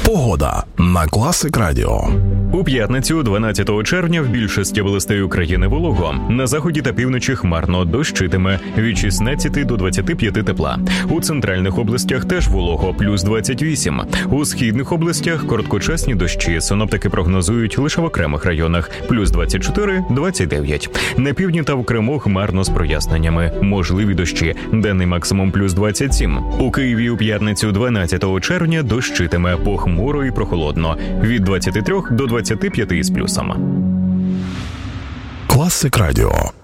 Погода на Класик Радіо. У п'ятницю, 12 червня, в більшості областей України волого. На заході та півночі хмарно, дощитиме від 16 до 25 тепла. У центральних областях теж волого, плюс 28. У східних областях короткочасні дощі. Синоптики прогнозують лише в окремих районах, плюс 24-29. На півдні та в Криму хмарно з проясненнями. Можливі дощі. Денний максимум плюс 27. У Києві у п'ятницю, 12 червня, дощитиме, похмуро і прохолодно. Від 23 до 25 із плюсом. Класик Радіо.